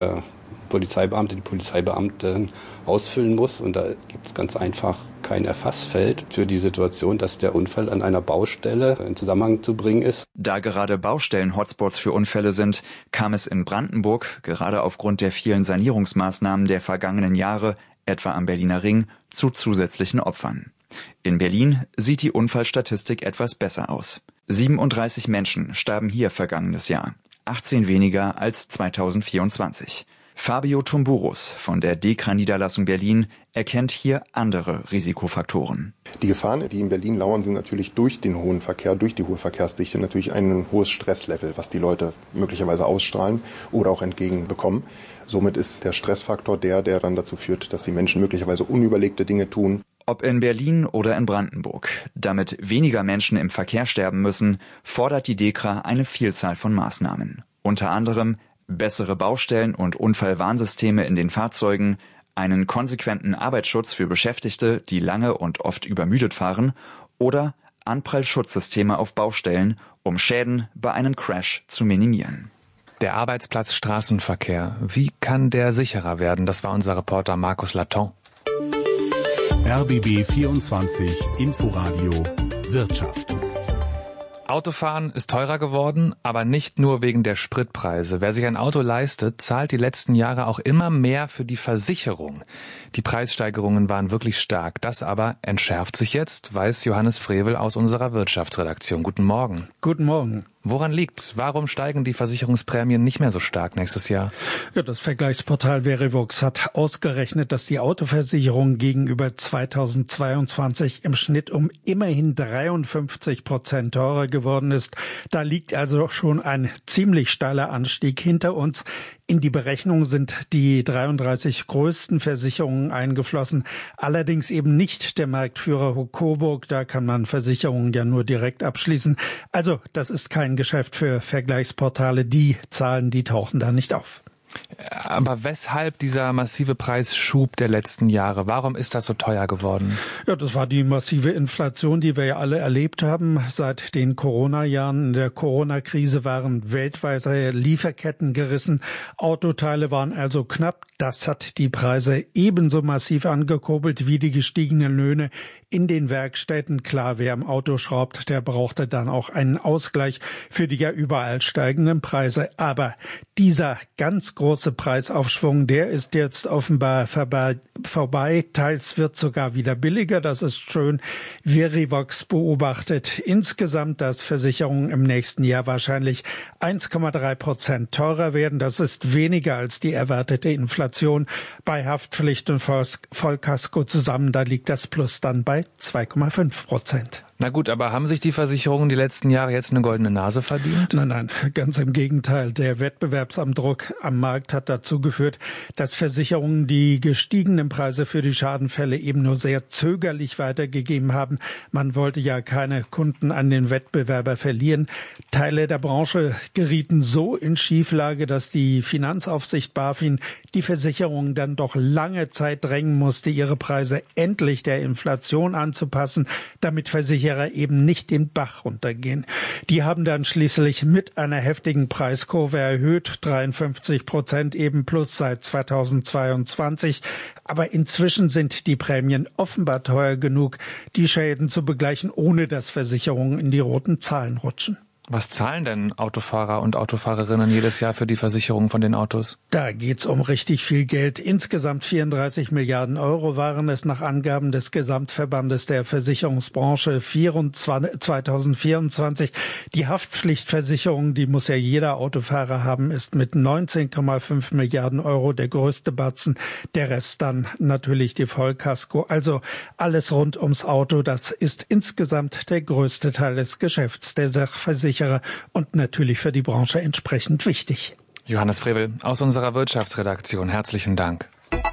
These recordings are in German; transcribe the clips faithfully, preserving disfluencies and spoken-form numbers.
Der Polizeibeamte, die Polizeibeamtin ausfüllen muss. Und da gibt es ganz einfach kein Erfassfeld für die Situation, dass der Unfall an einer Baustelle in Zusammenhang zu bringen ist. Da gerade Baustellen-Hotspots für Unfälle sind, kam es in Brandenburg, gerade aufgrund der vielen Sanierungsmaßnahmen der vergangenen Jahre, etwa am Berliner Ring, zu zusätzlichen Opfern. In Berlin sieht die Unfallstatistik etwas besser aus. siebenunddreißig Menschen starben hier vergangenes Jahr, achtzehn weniger als zweitausendvierundzwanzig. Fabio Tumburus von der DEKRA-Niederlassung Berlin erkennt hier andere Risikofaktoren. Die Gefahren, die in Berlin lauern, sind natürlich durch den hohen Verkehr, durch die hohe Verkehrsdichte natürlich ein hohes Stresslevel, was die Leute möglicherweise ausstrahlen oder auch entgegenbekommen. Somit ist der Stressfaktor der, der dann dazu führt, dass die Menschen möglicherweise unüberlegte Dinge tun. Ob in Berlin oder in Brandenburg, damit weniger Menschen im Verkehr sterben müssen, fordert die DEKRA eine Vielzahl von Maßnahmen. Unter anderem bessere Baustellen- und Unfallwarnsysteme in den Fahrzeugen, einen konsequenten Arbeitsschutz für Beschäftigte, die lange und oft übermüdet fahren, oder Anprallschutzsysteme auf Baustellen, um Schäden bei einem Crash zu minimieren. Der Arbeitsplatz Straßenverkehr. Wie kann der sicherer werden? Das war unser Reporter Markus Laton. R B B vierundzwanzig Inforadio Wirtschaft. Autofahren ist teurer geworden, aber nicht nur wegen der Spritpreise. Wer sich ein Auto leistet, zahlt die letzten Jahre auch immer mehr für die Versicherung. Die Preissteigerungen waren wirklich stark. Das aber entschärft sich jetzt, weiß Johannes Frevel aus unserer Wirtschaftsredaktion. Guten Morgen. Guten Morgen. Woran liegt's? Warum steigen die Versicherungsprämien nicht mehr so stark nächstes Jahr? Ja, das Vergleichsportal Verivox hat ausgerechnet, dass die Autoversicherung gegenüber zweitausendzweiundzwanzig im Schnitt um immerhin dreiundfünfzig Prozent teurer geworden ist. Da liegt also schon ein ziemlich steiler Anstieg hinter uns. In die Berechnung sind die dreiunddreißig größten Versicherungen eingeflossen, allerdings eben nicht der Marktführer Coburg, da kann man Versicherungen ja nur direkt abschließen. Also das ist kein Geschäft für Vergleichsportale, die Zahlen, die tauchen da nicht auf. Aber weshalb dieser massive Preisschub der letzten Jahre? Warum ist das so teuer geworden? Ja, das war die massive Inflation, die wir ja alle erlebt haben seit den Corona-Jahren. In der Corona-Krise waren weltweite Lieferketten gerissen. Autoteile waren also knapp. Das hat die Preise ebenso massiv angekurbelt wie die gestiegenen Löhne in den Werkstätten. Klar, wer am Auto schraubt, der brauchte dann auch einen Ausgleich für die ja überall steigenden Preise. Aber dieser ganz große Preisaufschwung, der ist jetzt offenbar vorbei. Teils wird sogar wieder billiger. Das ist schön. Verivox beobachtet insgesamt, dass Versicherungen im nächsten Jahr wahrscheinlich eins Komma drei Prozent teurer werden. Das ist weniger als die erwartete Inflation. Bei Haftpflicht und Vollkasko zusammen, da liegt das Plus dann bei zwei Komma fünf Prozent. Na gut, aber haben sich die Versicherungen die letzten Jahre jetzt eine goldene Nase verdient? Nein, nein, ganz im Gegenteil. Der Wettbewerbsamdruck am Markt hat dazu geführt, dass Versicherungen die gestiegenen Preise für die Schadenfälle eben nur sehr zögerlich weitergegeben haben. Man wollte ja keine Kunden an den Wettbewerber verlieren. Teile der Branche gerieten so in Schieflage, dass die Finanzaufsicht BaFin die Versicherungen dann doch lange Zeit drängen musste, ihre Preise endlich der Inflation anzupassen, damit Versicherer eben nicht den Bach runtergehen. Die haben dann schließlich mit einer heftigen Preiskurve erhöht, dreiundfünfzig Prozent eben plus seit zweitausendzweiundzwanzig. Aber inzwischen sind die Prämien offenbar teuer genug, die Schäden zu begleichen, ohne dass Versicherungen in die roten Zahlen rutschen. Was zahlen denn Autofahrer und Autofahrerinnen jedes Jahr für die Versicherung von den Autos? Da geht's um richtig viel Geld. Insgesamt vierunddreißig Milliarden Euro waren es nach Angaben des Gesamtverbandes der Versicherungsbranche zweitausendvierundzwanzig. Die Haftpflichtversicherung, die muss ja jeder Autofahrer haben, ist mit neunzehn Komma fünf Milliarden Euro der größte Batzen. Der Rest dann natürlich die Vollkasko. Also alles rund ums Auto. Das ist insgesamt der größte Teil des Geschäfts der Sachversicherer. Und natürlich für die Branche entsprechend wichtig. Johannes Frevel aus unserer Wirtschaftsredaktion. Herzlichen Dank.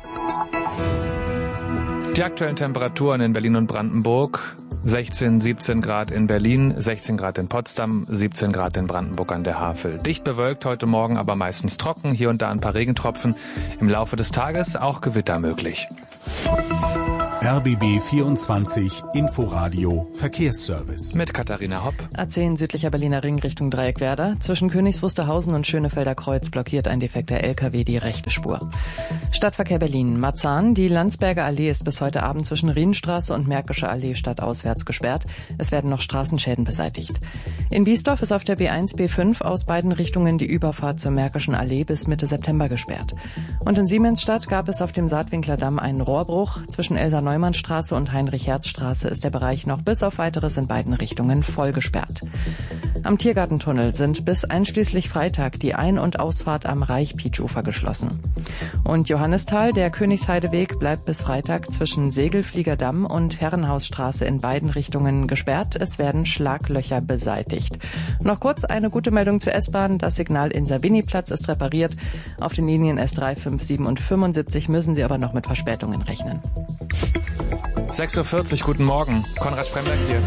Die aktuellen Temperaturen in Berlin und Brandenburg. sechzehn, siebzehn Grad in Berlin, sechzehn Grad in Potsdam, siebzehn Grad in Brandenburg an der Havel. Dicht bewölkt heute Morgen, aber meistens trocken. Hier und da ein paar Regentropfen. Im Laufe des Tages auch Gewitter möglich. R B B vierundzwanzig Inforadio Verkehrsservice. Mit Katharina Hopp. A zehn südlicher Berliner Ring Richtung Dreieckwerder. Zwischen Königs Wusterhausen und Schönefelder Kreuz blockiert ein defekter L K W die rechte Spur. Stadtverkehr Berlin. Marzahn. Die Landsberger Allee ist bis heute Abend zwischen Rienstraße und Märkische Allee stadtauswärts gesperrt. Es werden noch Straßenschäden beseitigt. In Biesdorf ist auf der B eins B fünf aus beiden Richtungen die Überfahrt zur Märkischen Allee bis Mitte September gesperrt. Und in Siemensstadt gab es auf dem Saatwinkler Damm einen Rohrbruch. Zwischen Elsa-Neumann-Straße und Heinrich-Herz-Straße ist der Bereich noch bis auf Weiteres in beiden Richtungen voll gesperrt. Am Tiergartentunnel sind bis einschließlich Freitag die Ein- und Ausfahrt am Reich-Pietsch-Ufer geschlossen. Und Johannisthal, der Königsheideweg, bleibt bis Freitag zwischen Segelfliegerdamm und Herrenhausstraße in beiden Richtungen gesperrt. Es werden Schlaglöcher beseitigt. Noch kurz eine gute Meldung zur S-Bahn. Das Signal in Savini-Platz ist repariert. Auf den Linien S drei, fünf, sieben und fünfundsiebzig müssen Sie aber noch mit Verspätungen rechnen. sechs Uhr vierzig, guten Morgen. Konrad Spremberg hier.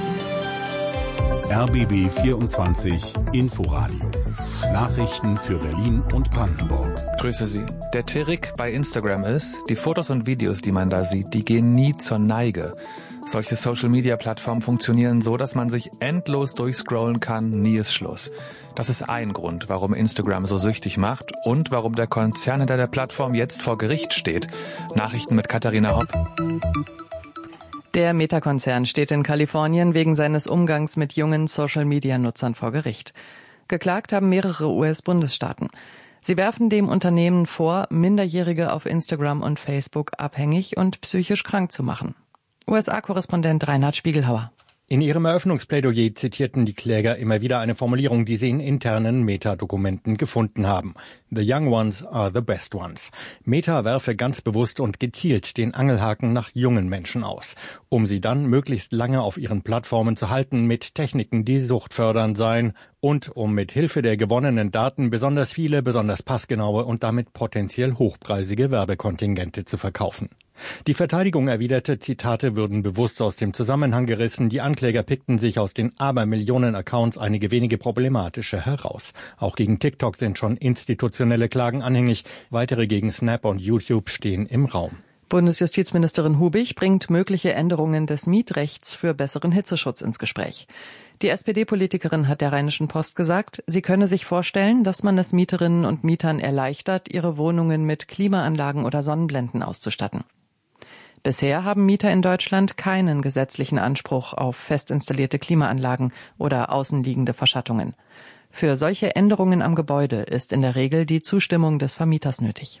R B B vierundzwanzig Inforadio. Nachrichten für Berlin und Brandenburg. Grüße Sie. Der Trick bei Instagram ist, die Fotos und Videos, die man da sieht, die gehen nie zur Neige. Solche Social-Media-Plattformen funktionieren so, dass man sich endlos durchscrollen kann, nie ist Schluss. Das ist ein Grund, warum Instagram so süchtig macht und warum der Konzern hinter der Plattform jetzt vor Gericht steht. Nachrichten mit Katharina Hopp. Der Meta-Konzern steht in Kalifornien wegen seines Umgangs mit jungen Social-Media-Nutzern vor Gericht. Geklagt haben mehrere U S-Bundesstaaten. Sie werfen dem Unternehmen vor, Minderjährige auf Instagram und Facebook abhängig und psychisch krank zu machen. U S A-Korrespondent Reinhard Spiegelhauer. In ihrem Eröffnungsplädoyer zitierten die Kläger immer wieder eine Formulierung, die sie in internen Meta-Dokumenten gefunden haben. The young ones are the best ones. Meta werfe ganz bewusst und gezielt den Angelhaken nach jungen Menschen aus, um sie dann möglichst lange auf ihren Plattformen zu halten mit Techniken, die suchtfördernd seien und um mit Hilfe der gewonnenen Daten besonders viele, besonders passgenaue und damit potenziell hochpreisige Werbekontingente zu verkaufen. Die Verteidigung erwiderte, Zitate würden bewusst aus dem Zusammenhang gerissen. Die Ankläger pickten sich aus den Abermillionen Accounts einige wenige problematische heraus. Auch gegen TikTok sind schon institutionelle Klagen anhängig. Weitere gegen Snap und YouTube stehen im Raum. Bundesjustizministerin Hubig bringt mögliche Änderungen des Mietrechts für besseren Hitzeschutz ins Gespräch. Die S P D-Politikerin hat der Rheinischen Post gesagt, sie könne sich vorstellen, dass man es Mieterinnen und Mietern erleichtert, ihre Wohnungen mit Klimaanlagen oder Sonnenblenden auszustatten. Bisher haben Mieter in Deutschland keinen gesetzlichen Anspruch auf fest installierte Klimaanlagen oder außenliegende Verschattungen. Für solche Änderungen am Gebäude ist in der Regel die Zustimmung des Vermieters nötig.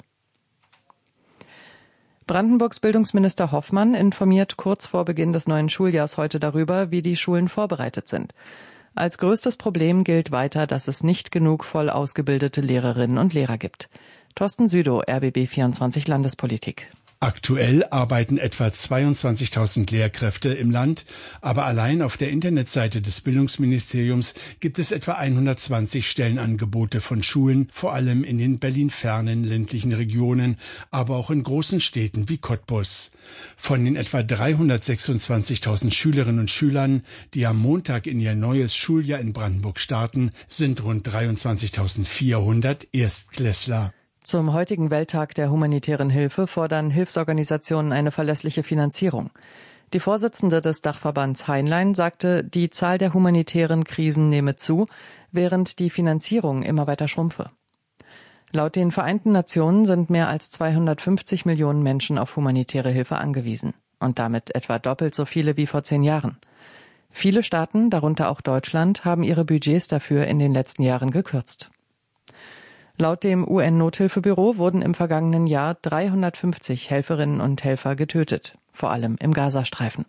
Brandenburgs Bildungsminister Hoffmann informiert kurz vor Beginn des neuen Schuljahrs heute darüber, wie die Schulen vorbereitet sind. Als größtes Problem gilt weiter, dass es nicht genug voll ausgebildete Lehrerinnen und Lehrer gibt. Thorsten Südow, R B B vierundzwanzig Landespolitik. Aktuell arbeiten etwa zweiundzwanzigtausend Lehrkräfte im Land, aber allein auf der Internetseite des Bildungsministeriums gibt es etwa hundertzwanzig Stellenangebote von Schulen, vor allem in den Berlin-fernen ländlichen Regionen, aber auch in großen Städten wie Cottbus. Von den etwa dreihundertsechsundzwanzigtausend Schülerinnen und Schülern, die am Montag in ihr neues Schuljahr in Brandenburg starten, sind rund dreiundzwanzigtausendvierhundert Erstklässler. Zum heutigen Welttag der humanitären Hilfe fordern Hilfsorganisationen eine verlässliche Finanzierung. Die Vorsitzende des Dachverbands Heinlein sagte, die Zahl der humanitären Krisen nehme zu, während die Finanzierung immer weiter schrumpfe. Laut den Vereinten Nationen sind mehr als zweihundertfünfzig Millionen Menschen auf humanitäre Hilfe angewiesen und damit etwa doppelt so viele wie vor zehn Jahren. Viele Staaten, darunter auch Deutschland, haben ihre Budgets dafür in den letzten Jahren gekürzt. Laut dem U N-Nothilfebüro wurden im vergangenen Jahr dreihundertfünfzig Helferinnen und Helfer getötet, vor allem im Gazastreifen.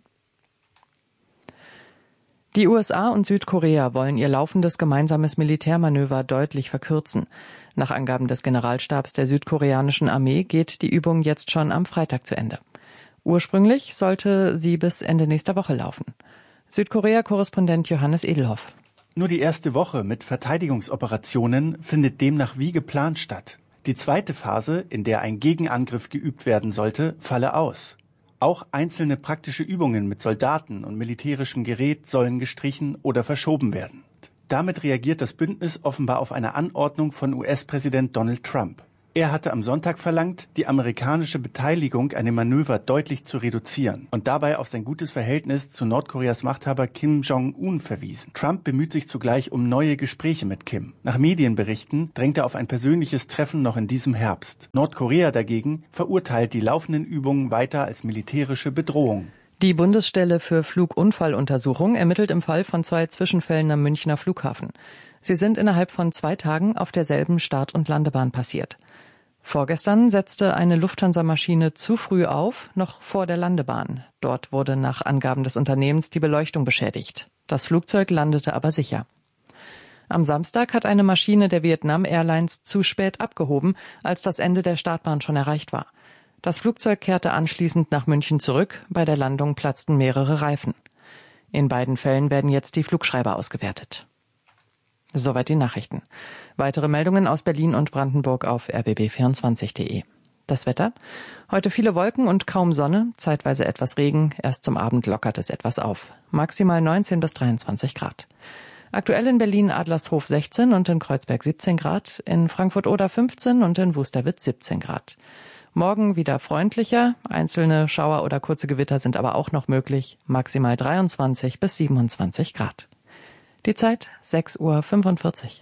Die U S A und Südkorea wollen ihr laufendes gemeinsames Militärmanöver deutlich verkürzen. Nach Angaben des Generalstabs der südkoreanischen Armee geht die Übung jetzt schon am Freitag zu Ende. Ursprünglich sollte sie bis Ende nächster Woche laufen. Südkorea-Korrespondent Johannes Edelhoff. Nur die erste Woche mit Verteidigungsoperationen findet demnach wie geplant statt. Die zweite Phase, in der ein Gegenangriff geübt werden sollte, falle aus. Auch einzelne praktische Übungen mit Soldaten und militärischem Gerät sollen gestrichen oder verschoben werden. Damit reagiert das Bündnis offenbar auf eine Anordnung von U S-Präsident Donald Trump. Er hatte am Sonntag verlangt, die amerikanische Beteiligung an dem Manöver deutlich zu reduzieren und dabei auf sein gutes Verhältnis zu Nordkoreas Machthaber Kim Jong-un verwiesen. Trump bemüht sich zugleich um neue Gespräche mit Kim. Nach Medienberichten drängt er auf ein persönliches Treffen noch in diesem Herbst. Nordkorea dagegen verurteilt die laufenden Übungen weiter als militärische Bedrohung. Die Bundesstelle für Flugunfalluntersuchung ermittelt im Fall von zwei Zwischenfällen am Münchner Flughafen. Sie sind innerhalb von zwei Tagen auf derselben Start- und Landebahn passiert. Vorgestern setzte eine Lufthansa-Maschine zu früh auf, noch vor der Landebahn. Dort wurde nach Angaben des Unternehmens die Beleuchtung beschädigt. Das Flugzeug landete aber sicher. Am Samstag hat eine Maschine der Vietnam Airlines zu spät abgehoben, als das Ende der Startbahn schon erreicht war. Das Flugzeug kehrte anschließend nach München zurück. Bei der Landung platzten mehrere Reifen. In beiden Fällen werden jetzt die Flugschreiber ausgewertet. Soweit die Nachrichten. Weitere Meldungen aus Berlin und Brandenburg auf r b b vierundzwanzig punkt de. Das Wetter? Heute viele Wolken und kaum Sonne, zeitweise etwas Regen. Erst zum Abend lockert es etwas auf. Maximal neunzehn bis dreiundzwanzig Grad. Aktuell in Berlin Adlershof sechzehn und in Kreuzberg siebzehn Grad, in Frankfurt-Oder fünfzehn und in Wusterwitz siebzehn Grad. Morgen wieder freundlicher, einzelne Schauer oder kurze Gewitter sind aber auch noch möglich, maximal dreiundzwanzig bis siebenundzwanzig Grad. Die Zeit sechs Uhr fünfundvierzig.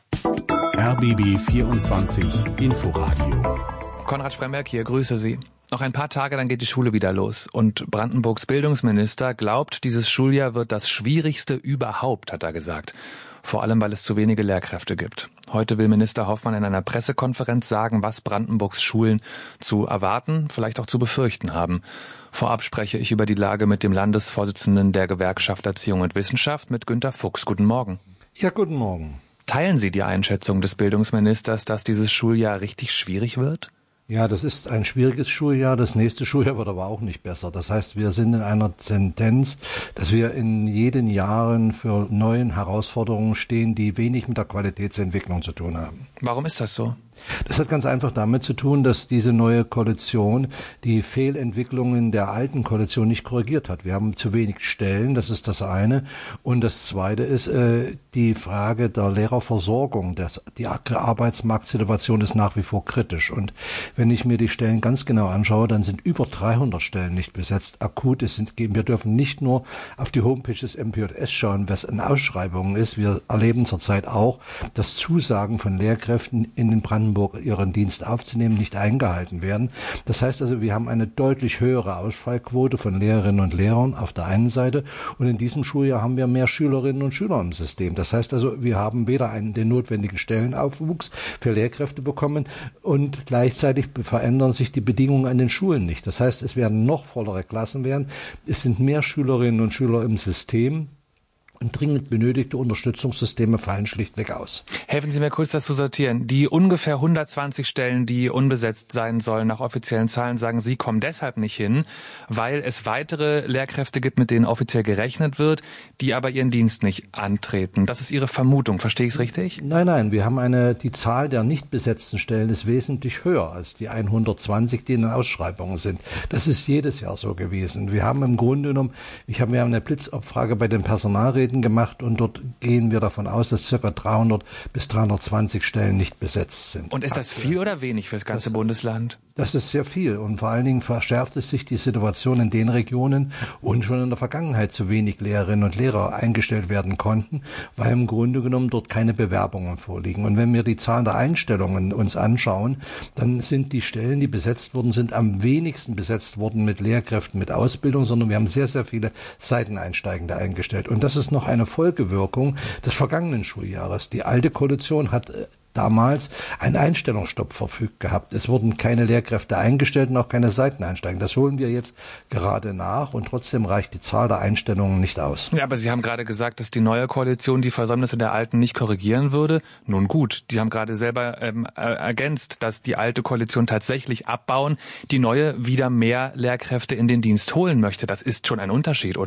R B B vierundzwanzig Inforadio. Konrad Spremberg hier, grüße Sie. Noch ein paar Tage, dann geht die Schule wieder los. Und Brandenburgs Bildungsminister glaubt, dieses Schuljahr wird das schwierigste überhaupt, hat er gesagt. Vor allem, weil es zu wenige Lehrkräfte gibt. Heute will Minister Hoffmann in einer Pressekonferenz sagen, was Brandenburgs Schulen zu erwarten, vielleicht auch zu befürchten haben. Vorab spreche ich über die Lage mit dem Landesvorsitzenden der Gewerkschaft Erziehung und Wissenschaft, mit Günter Fuchs. Guten Morgen. Ja, guten Morgen. Teilen Sie die Einschätzung des Bildungsministers, dass dieses Schuljahr richtig schwierig wird? Ja, das ist ein schwieriges Schuljahr. Das nächste Schuljahr wird aber auch nicht besser. Das heißt, wir sind in einer Tendenz, dass wir in jeden Jahren für neuen Herausforderungen stehen, die wenig mit der Qualitätsentwicklung zu tun haben. Warum ist das so? Das hat ganz einfach damit zu tun, dass diese neue Koalition die Fehlentwicklungen der alten Koalition nicht korrigiert hat. Wir haben zu wenig Stellen, das ist das eine. Und das zweite ist äh, die Frage der Lehrerversorgung. Das, die Arbeitsmarktsituation ist nach wie vor kritisch. Und wenn ich mir die Stellen ganz genau anschaue, dann sind über dreihundert Stellen nicht besetzt. Akut ist, sind, wir dürfen nicht nur auf die Homepage des M P J S schauen, was in Ausschreibungen ist. Wir erleben zurzeit auch, dass Zusagen von Lehrkräften in den Brandenburg ihren Dienst aufzunehmen, nicht eingehalten werden. Das heißt also, wir haben eine deutlich höhere Ausfallquote von Lehrerinnen und Lehrern auf der einen Seite und in diesem Schuljahr haben wir mehr Schülerinnen und Schüler im System. Das heißt also, wir haben weder einen, den notwendigen Stellenaufwuchs für Lehrkräfte bekommen und gleichzeitig verändern sich die Bedingungen an den Schulen nicht. Das heißt, es werden noch vollere Klassen werden, es sind mehr Schülerinnen und Schüler im System. Und dringend benötigte Unterstützungssysteme fallen schlichtweg aus. Helfen Sie mir kurz, das zu sortieren. Die ungefähr hundertzwanzig Stellen, die unbesetzt sein sollen nach offiziellen Zahlen, sagen Sie, kommen deshalb nicht hin, weil es weitere Lehrkräfte gibt, mit denen offiziell gerechnet wird, die aber ihren Dienst nicht antreten. Das ist Ihre Vermutung. Verstehe ich es richtig? Nein, nein. Wir haben eine, die Zahl der nicht besetzten Stellen ist wesentlich höher als die hundertzwanzig, die in den Ausschreibungen sind. Das ist jedes Jahr so gewesen. Wir haben im Grunde genommen, ich habe mir eine Blitzabfrage bei den Personalräten gemacht und dort gehen wir davon aus, dass ca. dreihundert bis dreihundertzwanzig Stellen nicht besetzt sind. Und ist das viel oder wenig für das ganze das, Bundesland? Das ist sehr viel und vor allen Dingen verschärft es sich die Situation in den Regionen, wo schon in der Vergangenheit zu wenig Lehrerinnen und Lehrer eingestellt werden konnten, weil im Grunde genommen dort keine Bewerbungen vorliegen. Und wenn wir die Zahlen der Einstellungen uns anschauen, dann sind die Stellen, die besetzt wurden, sind am wenigsten besetzt worden mit Lehrkräften mit Ausbildung, sondern wir haben sehr, sehr viele Seiteneinsteigende eingestellt. Und das ist noch eine Folgewirkung des vergangenen Schuljahres. Die alte Koalition hat damals einen Einstellungsstopp verfügt gehabt. Es wurden keine Lehrkräfte eingestellt und auch keine Seiteneinsteigen. Das holen wir jetzt gerade nach und trotzdem reicht die Zahl der Einstellungen nicht aus. Ja, aber Sie haben gerade gesagt, dass die neue Koalition die Versäumnisse der alten nicht korrigieren würde. Nun gut, Sie haben gerade selber ähm, ergänzt, dass die alte Koalition tatsächlich abbauen, die neue wieder mehr Lehrkräfte in den Dienst holen möchte. Das ist schon ein Unterschied, oder?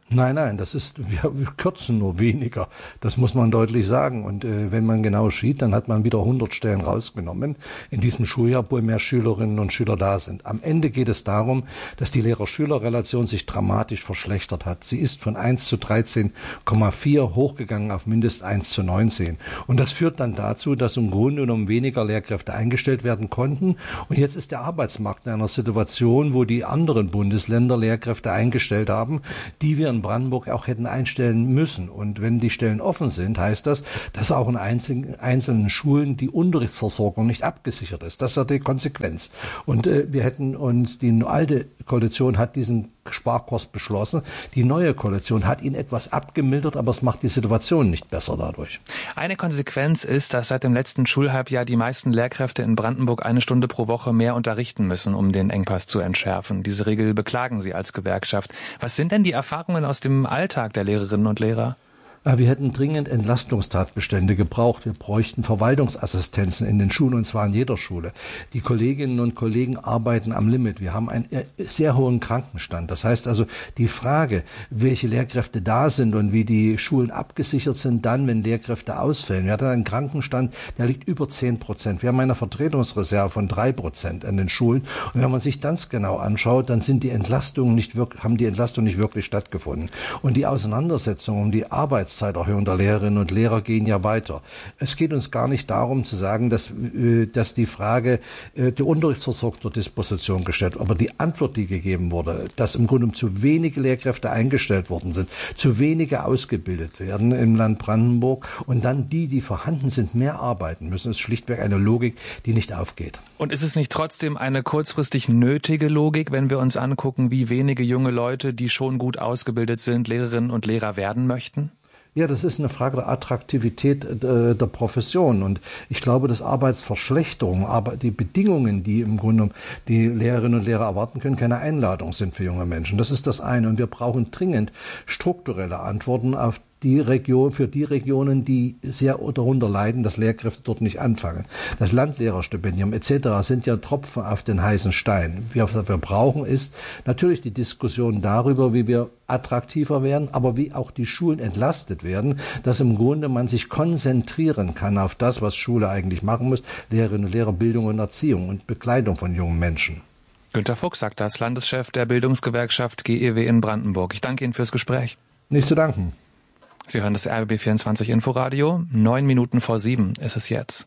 Nein, nein, das ist, wir, wir kürzen nur weniger. Das muss man deutlich sagen. Und äh, wenn man genau sieht, dann hat man wieder hundert Stellen rausgenommen in diesem Schuljahr, wo mehr Schülerinnen und Schüler da sind. Am Ende geht es darum, dass die Lehrer-Schüler-Relation sich dramatisch verschlechtert hat. Sie ist von eins zu dreizehn Komma vier hochgegangen auf mindestens eins zu neunzehn. Und das führt dann dazu, dass im Grunde genommen weniger Lehrkräfte eingestellt werden konnten. Und jetzt ist der Arbeitsmarkt in einer Situation, wo die anderen Bundesländer Lehrkräfte eingestellt haben, die wir in Brandenburg auch hätten einstellen müssen. Und wenn die Stellen offen sind, heißt das, dass auch in einzelnen, einzelnen Schulen die Unterrichtsversorgung nicht abgesichert ist. Das ist ja die Konsequenz. Und äh, wir hätten uns, die alte Koalition hat diesen Sparkurs beschlossen. Die neue Koalition hat ihn etwas abgemildert, aber es macht die Situation nicht besser dadurch. Eine Konsequenz ist, dass seit dem letzten Schulhalbjahr die meisten Lehrkräfte in Brandenburg eine Stunde pro Woche mehr unterrichten müssen, um den Engpass zu entschärfen. Diese Regel beklagen Sie als Gewerkschaft. Was sind denn die Erfahrungen aus dem Alltag der Lehrerinnen und Lehrer? Wir hätten dringend Entlastungstatbestände gebraucht. Wir bräuchten Verwaltungsassistenzen in den Schulen, und zwar in jeder Schule. Die Kolleginnen und Kollegen arbeiten am Limit. Wir haben einen sehr hohen Krankenstand. Das heißt also, die Frage, welche Lehrkräfte da sind und wie die Schulen abgesichert sind, dann, wenn Lehrkräfte ausfällen. Wir hatten einen Krankenstand, der liegt über zehn Prozent. Wir haben eine Vertretungsreserve von drei Prozent an den Schulen. Und wenn man sich ganz genau anschaut, dann sind die Entlastungen nicht wirklich, haben die Entlastungen nicht wirklich stattgefunden. Und die Auseinandersetzung um die Arbeit Zeiterhöhung der Lehrerinnen und Lehrer gehen ja weiter. Es geht uns gar nicht darum zu sagen, dass, dass die Frage der Unterrichtsversorgung zur Disposition gestellt wird, aber die Antwort, die gegeben wurde, dass im Grunde zu wenige Lehrkräfte eingestellt worden sind, zu wenige ausgebildet werden im Land Brandenburg und dann die, die vorhanden sind, mehr arbeiten müssen, ist schlichtweg eine Logik, die nicht aufgeht. Und ist es nicht trotzdem eine kurzfristig nötige Logik, wenn wir uns angucken, wie wenige junge Leute, die schon gut ausgebildet sind, Lehrerinnen und Lehrer werden möchten? Ja, das ist eine Frage der Attraktivität der Profession. Und ich glaube, dass Arbeitsverschlechterung, aber die Bedingungen, die im Grunde die Lehrerinnen und Lehrer erwarten können, keine Einladung sind für junge Menschen. Das ist das eine. Und wir brauchen dringend strukturelle Antworten auf die Region, für die Regionen, die sehr darunter leiden, dass Lehrkräfte dort nicht anfangen. Das Landlehrerstipendium et cetera sind ja Tropfen auf den heißen Stein. Was wir brauchen, ist natürlich die Diskussion darüber, wie wir attraktiver werden, aber wie auch die Schulen entlastet werden, dass im Grunde man sich konzentrieren kann auf das, was Schule eigentlich machen muss, Lehrerinnen und Lehrer, Bildung und Erziehung und Begleitung von jungen Menschen. Günter Fuchs sagt das, Landeschef der Bildungsgewerkschaft G E W in Brandenburg. Ich danke Ihnen fürs Gespräch. Nicht zu danken. Sie hören das R B B vierundzwanzig Inforadio. Neun Minuten vor sieben ist es jetzt.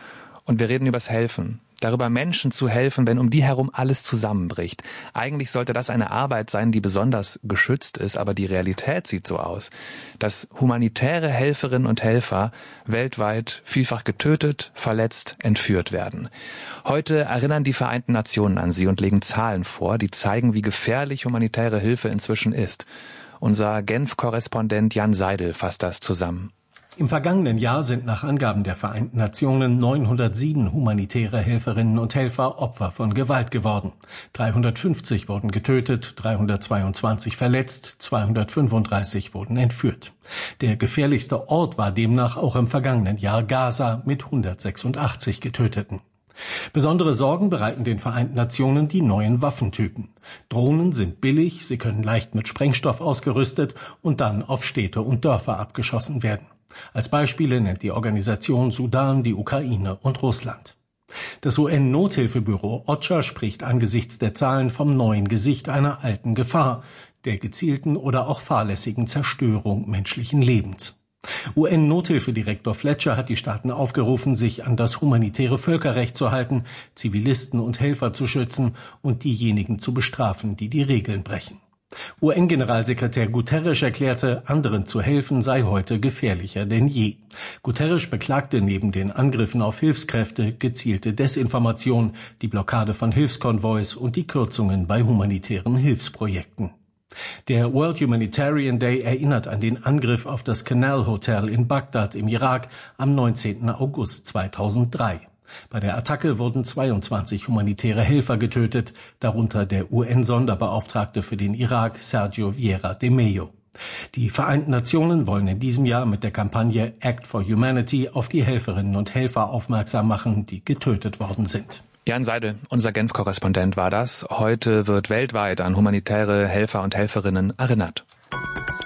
Und wir reden übers Helfen. Darüber, Menschen zu helfen, wenn um die herum alles zusammenbricht. Eigentlich sollte das eine Arbeit sein, die besonders geschützt ist, aber die Realität sieht so aus, dass humanitäre Helferinnen und Helfer weltweit vielfach getötet, verletzt, entführt werden. Heute erinnern die Vereinten Nationen an sie und legen Zahlen vor, die zeigen, wie gefährlich humanitäre Hilfe inzwischen ist. Unser Genf-Korrespondent Jan Seidel fasst das zusammen. Im vergangenen Jahr sind nach Angaben der Vereinten Nationen neunhundertsieben humanitäre Helferinnen und Helfer Opfer von Gewalt geworden. dreihundertfünfzig wurden getötet, dreihundertzweiundzwanzig verletzt, zweihundertfünfunddreißig wurden entführt. Der gefährlichste Ort war demnach auch im vergangenen Jahr Gaza mit hundertsechsundachtzig Getöteten. Besondere Sorgen bereiten den Vereinten Nationen die neuen Waffentypen. Drohnen sind billig, sie können leicht mit Sprengstoff ausgerüstet und dann auf Städte und Dörfer abgeschossen werden. Als Beispiele nennt die Organisation Sudan, die Ukraine und Russland. Das U N-Nothilfebüro OCHA spricht angesichts der Zahlen vom neuen Gesicht einer alten Gefahr, der gezielten oder auch fahrlässigen Zerstörung menschlichen Lebens. U N-Nothilfedirektor Fletcher hat die Staaten aufgerufen, sich an das humanitäre Völkerrecht zu halten, Zivilisten und Helfer zu schützen und diejenigen zu bestrafen, die die Regeln brechen. U N-Generalsekretär Guterres erklärte, anderen zu helfen sei heute gefährlicher denn je. Guterres beklagte neben den Angriffen auf Hilfskräfte gezielte Desinformation, die Blockade von Hilfskonvois und die Kürzungen bei humanitären Hilfsprojekten. Der World Humanitarian Day erinnert an den Angriff auf das Canal Hotel in Bagdad im Irak am neunzehnten August zweitausenddrei. Bei der Attacke wurden zweiundzwanzig humanitäre Helfer getötet, darunter der U N-Sonderbeauftragte für den Irak, Sergio Vieira de Mello. Die Vereinten Nationen wollen in diesem Jahr mit der Kampagne Act for Humanity auf die Helferinnen und Helfer aufmerksam machen, die getötet worden sind. Jan Seidel, unser Genf-Korrespondent war das. Heute wird weltweit an humanitäre Helfer und Helferinnen erinnert.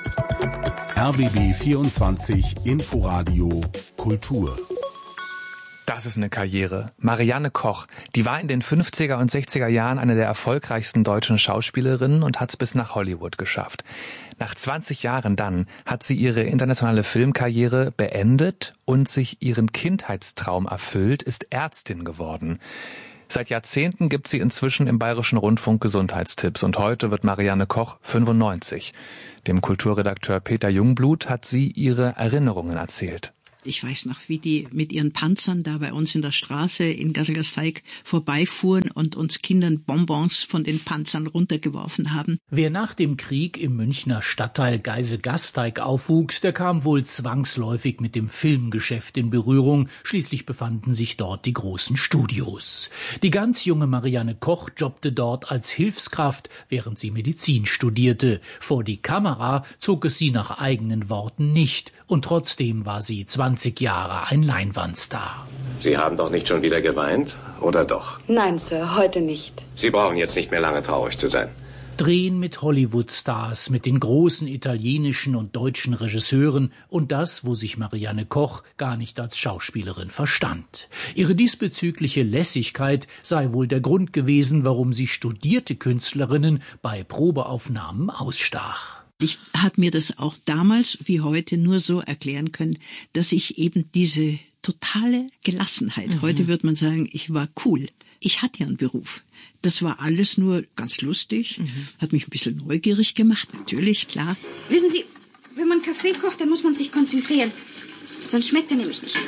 R B B vierundzwanzig Inforadio Kultur. Das ist eine Karriere. Marianne Koch, die war in den fünfziger und sechziger Jahren eine der erfolgreichsten deutschen Schauspielerinnen und hat es bis nach Hollywood geschafft. Nach zwanzig Jahren dann hat sie ihre internationale Filmkarriere beendet und sich ihren Kindheitstraum erfüllt, ist Ärztin geworden. Seit Jahrzehnten gibt sie inzwischen im Bayerischen Rundfunk Gesundheitstipps und heute wird Marianne Koch fünfundneunzig. Dem Kulturredakteur Peter Jungblut hat sie ihre Erinnerungen erzählt. Ich weiß noch, wie die mit ihren Panzern da bei uns in der Straße in Gasselgersteig vorbeifuhren und uns Kindern Bonbons von den Panzern runtergeworfen haben. Wer nach dem Krieg im Münchner Stadtteil Geisel-Gasteig aufwuchs, der kam wohl zwangsläufig mit dem Filmgeschäft in Berührung. Schließlich befanden sich dort die großen Studios. Die ganz junge Marianne Koch jobbte dort als Hilfskraft, während sie Medizin studierte. Vor die Kamera zog es sie nach eigenen Worten nicht. Und trotzdem war sie zwanzig Jahre ein Leinwandstar. Sie haben doch nicht schon wieder geweint, oder doch? Nein, Sir, heute nicht. Sie brauchen jetzt nicht mehr lange traurig zu sein. Drehen mit Hollywood-Stars, mit den großen italienischen und deutschen Regisseuren und das, wo sich Marianne Koch gar nicht als Schauspielerin verstand. Ihre diesbezügliche Lässigkeit sei wohl der Grund gewesen, warum sie studierte Künstlerinnen bei Probeaufnahmen ausstach. Ich habe mir das auch damals wie heute nur so erklären können, dass ich eben diese totale Gelassenheit, mhm. heute würde man sagen, ich war cool. Ich hatte ja einen Beruf. Das war alles nur ganz lustig, mhm. hat mich ein bisschen neugierig gemacht, natürlich, klar. Wissen Sie, wenn man Kaffee kocht, dann muss man sich konzentrieren. Sonst schmeckt er nämlich nicht.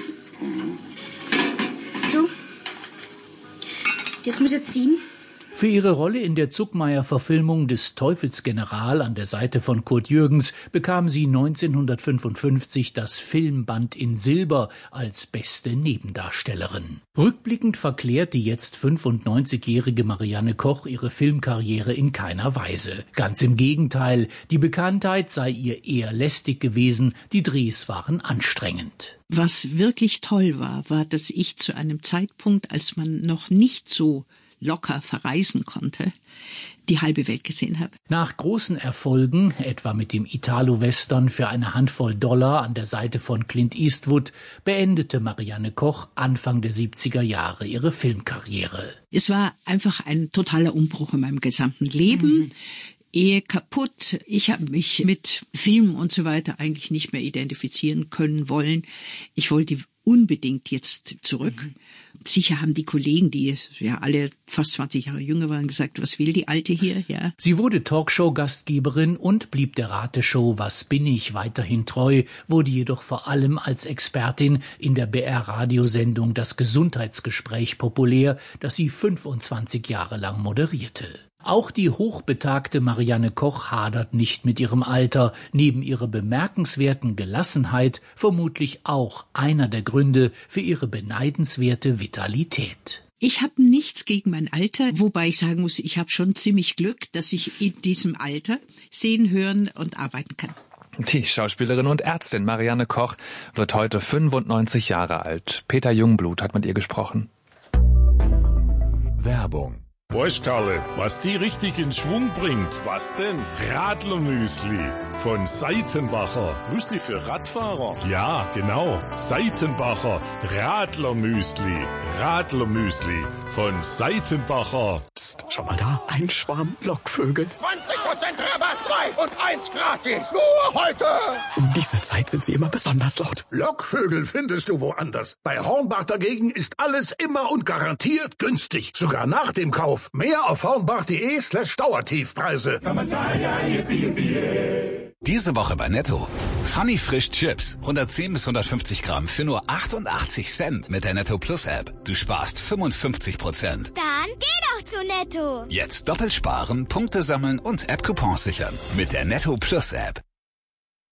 So. Jetzt muss er ziehen. Für ihre Rolle in der Zuckmayer-Verfilmung des Teufelsgeneral an der Seite von Kurt Jürgens bekam sie neunzehnhundertfünfundfünfzig das Filmband in Silber als beste Nebendarstellerin. Rückblickend verklärt die jetzt fünfundneunzigjährige Marianne Koch ihre Filmkarriere in keiner Weise. Ganz im Gegenteil, die Bekanntheit sei ihr eher lästig gewesen, die Drehs waren anstrengend. Was wirklich toll war, war, dass ich zu einem Zeitpunkt, als man noch nicht so locker verreisen konnte, die halbe Welt gesehen habe. Nach großen Erfolgen, etwa mit dem Italo-Western für eine Handvoll Dollar an der Seite von Clint Eastwood, beendete Marianne Koch Anfang der siebziger Jahre ihre Filmkarriere. Es war einfach ein totaler Umbruch in meinem gesamten Leben. Mhm. Ehe kaputt. Ich habe mich mit Filmen und so weiter eigentlich nicht mehr identifizieren können wollen. Ich wollte unbedingt jetzt zurück. Mhm. Sicher haben die Kollegen, die ja alle fast zwanzig Jahre jünger waren, gesagt, was will die Alte hier? Ja. Sie wurde Talkshow-Gastgeberin und blieb der Rateshow Was bin ich weiterhin treu, wurde jedoch vor allem als Expertin in der B R-Radiosendung Das Gesundheitsgespräch populär, das sie fünfundzwanzig Jahre lang moderierte. Auch die hochbetagte Marianne Koch hadert nicht mit ihrem Alter, neben ihrer bemerkenswerten Gelassenheit vermutlich auch einer der Gründe für ihre beneidenswerte Vitalität. Ich habe nichts gegen mein Alter, wobei ich sagen muss, ich habe schon ziemlich Glück, dass ich in diesem Alter sehen, hören und arbeiten kann. Die Schauspielerin und Ärztin Marianne Koch wird heute fünfundneunzig Jahre alt. Peter Jungblut hat mit ihr gesprochen. Werbung. Weißt, Karle, was die richtig in Schwung bringt? Was denn? Radlermüsli von Seitenbacher. Müsli für Radfahrer? Ja, genau. Seitenbacher Radlermüsli. Radlermüsli von Seitenbacher. Psst, schau mal da. Ein Schwarm Lockvögel. zwanzig Prozent Rabatt, zwei und eins gratis. Nur heute. Um diese Zeit sind sie immer besonders laut. Lockvögel findest du woanders. Bei Hornbach dagegen ist alles immer und garantiert günstig. Sogar nach dem Kauf. Mehr auf hornbach.de slash Dauertiefpreise. Diese Woche bei Netto. Funny Frisch Chips. hundertzehn bis hundertfünfzig Gramm für nur achtundachtzig Cent mit der Netto Plus App. Du sparst fünfundfünfzig Prozent. Dann geh doch zu Netto. Jetzt doppelt sparen, Punkte sammeln und App-Coupons sichern. Mit der Netto Plus App.